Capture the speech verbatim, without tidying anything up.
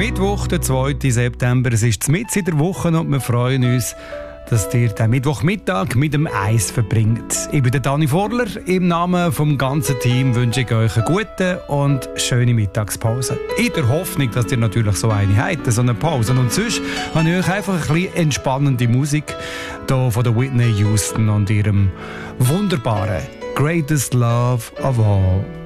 Mittwoch, der zweiten September. Es ist mitten in der Woche und wir freuen uns, dass ihr den Mittwochmittag mit dem Eis verbringt. Ich bin der Dani Vorler. Im Namen vom ganzen Team wünsche ich euch eine gute und schöne Mittagspause. In der Hoffnung, dass ihr natürlich so eine habt, so eine Pause. Und sonst habe ich euch einfach ein bisschen entspannende Musik hier von der Whitney Houston und ihrem wunderbaren Greatest Love of All.